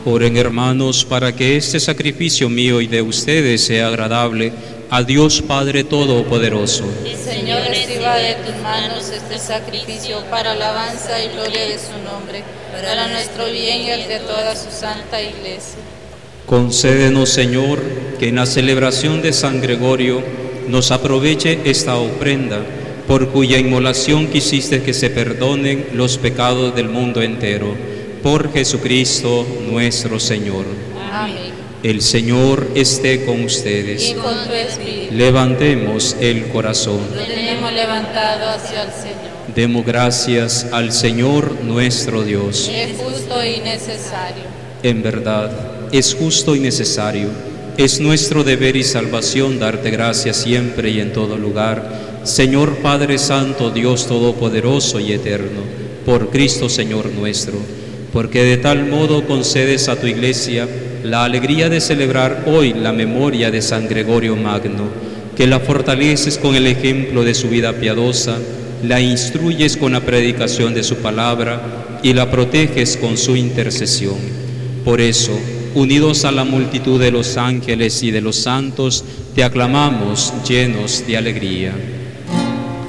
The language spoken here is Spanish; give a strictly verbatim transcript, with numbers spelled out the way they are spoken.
Oren, hermanos, para que este sacrificio mío y de ustedes sea agradable a Dios Padre Todopoderoso. Señor, reciba de tus manos este sacrificio para alabanza y gloria de su nombre, para nuestro bien y el de toda su santa Iglesia. Concédenos, Señor, que en la celebración de San Gregorio nos aproveche esta ofrenda, por cuya inmolación quisiste que se perdonen los pecados del mundo entero. Por Jesucristo nuestro Señor. Amén. El Señor esté con ustedes. Y con tu espíritu. Levantemos el corazón. Lo tenemos levantado hacia el Señor. Demos gracias al Señor nuestro Dios. Es justo y necesario. En verdad, es justo y necesario. Es nuestro deber y salvación darte gracias siempre y en todo lugar, Señor Padre Santo, Dios Todopoderoso y Eterno, por Cristo Señor nuestro, porque de tal modo concedes a tu Iglesia la alegría de celebrar hoy la memoria de San Gregorio Magno, que la fortaleces con el ejemplo de su vida piadosa, la instruyes con la predicación de su palabra y la proteges con su intercesión. Por eso, unidos a la multitud de los ángeles y de los santos, te aclamamos llenos de alegría.